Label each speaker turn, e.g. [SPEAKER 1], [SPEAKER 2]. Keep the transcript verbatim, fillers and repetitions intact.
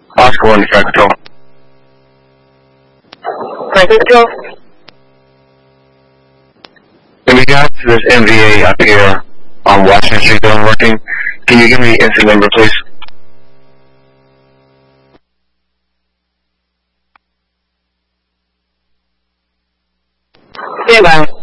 [SPEAKER 1] Oscar one to Flight Control.
[SPEAKER 2] Flight Control?
[SPEAKER 1] In regards to this M V A up here on Washington Street that I'm working, can you give me the incident number, please?
[SPEAKER 2] Stand by.